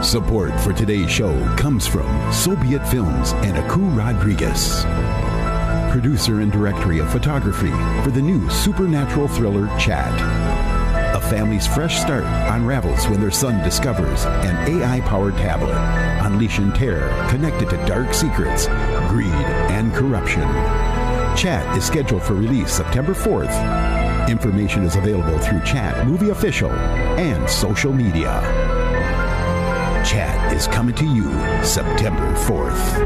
Support for today's show comes from Soviet Films and Aku Rodriguez, producer and director of photography for the new supernatural thriller Chat. A family's fresh start unravels when their son discovers an AI-powered tablet, unleashing terror connected to dark secrets, greed, and corruption. Chat is scheduled for release September 4th. Information is available through Chat Movie Official and social media. Chat is coming to you September 4th.